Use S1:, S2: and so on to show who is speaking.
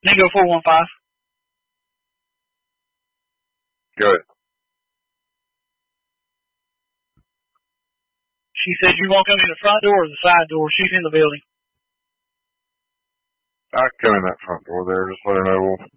S1: Ningo 415.
S2: Good.
S1: She said you want to come in the front door or the side door. She's in the building.
S2: I can come in that front door there. Just let her know